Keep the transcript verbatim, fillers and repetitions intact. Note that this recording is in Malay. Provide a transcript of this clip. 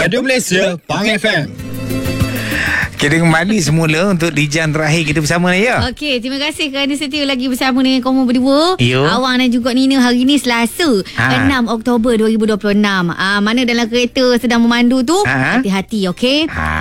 Radio Malaysia, Pang F M. Kita kembali semula untuk di jam terakhir kita bersama ni ya. Okey, terima kasih kerana setia lagi bersama dengan kamu berdua. Yo. Awang dan juga Nina hari ni Selasa, Ha. enam Oktober dua ribu dua puluh enam. Ah, mana dalam kereta sedang memandu tu, Ha. hati-hati okey. Ha.